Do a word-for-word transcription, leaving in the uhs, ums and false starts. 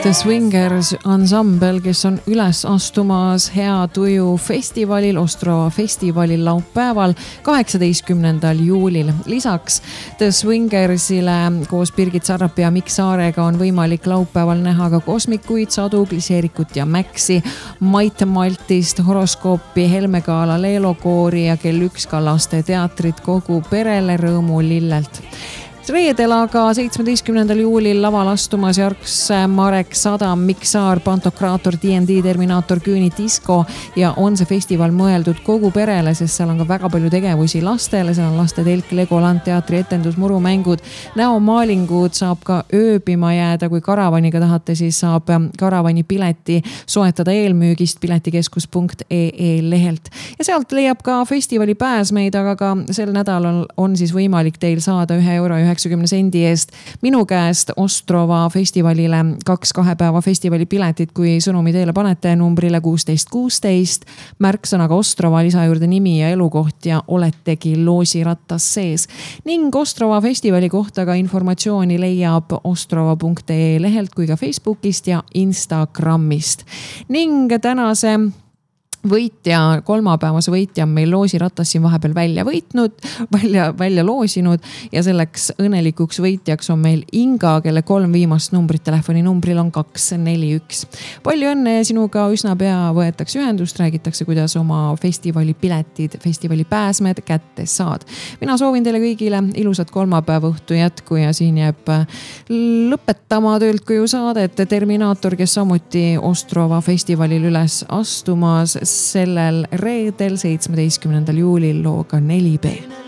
The Swingers ansambel, kes on üles astumas Hea tuju festivalil, Ostrava festivalil laupäeval, kaheksateistkümnendal juulil. Lisaks The Swingersile koos Birgit Sarrapi ja Mikk Saarega on võimalik laupäeval näha ka Kosmikuid, Sadu, Gliseerikut ja Maxi, Mait Maltist, Horoskoopi, Helme Kaala, Leelo koori ja kell üks ka lasteteatrit kogu perele Rõõmu lillelt. Reedel aga seitsmeteistkümnendal juulil laval astumas Jarks, Marek Sadam, Mikk Saar, Pantokraator, D and D, Terminaator, Küüni, Disko ja on see festival mõeldud kogu perele, sest seal on ka väga palju tegevusi lastele, seal on laste telk, Legoland, teatri etendus, murumängud, näomaalingud, saab ka ööbima jääda, kui karavaniga tahate, siis saab karavani pileti soetada eelmüügist piletikeskus punkt ee ee lehelt. Ja sealt leiab ka festivali pääsmeid, aga ka sel nädalal on siis võimalik teil saada ühe euro üheksakümne sendi eest minu käest Ostrava festivalile kaks kahe päeva festivali piletit, kui sõnumi teile panete numbrile kuusteist kuusteist, märksõnaga Ostrava, lisa juurde nimi ja elukoht ja oletegi loosirattas sees. Ning Ostrava festivali kohta ka informatsiooni leiab ostrava punkt ee lehelt kui ka Facebookist ja Instagramist. Ning tänase võitja, kolmapäevase võitja on meil loosiratas siin vahepeal välja võitnud, välja, välja loosinud ja selleks õnnelikuks võitjaks on meil Inga, kelle kolm viimast numbrit telefoni numbril on kaks neli üks. Palju õnne, sinuga üsna pea võetakse ühendust, räägitakse, kuidas oma festivali piletid, festivali pääsmed kätte saad. Mina soovin teile kõigile ilusat kolmapäeva õhtu jätku ja siin jääb lõpetama töölt koju saadet Terminaator, kes samuti Ostrava festivalil üles astumas sellel reedel seitsmeteistkümnendal juulil looga neli B.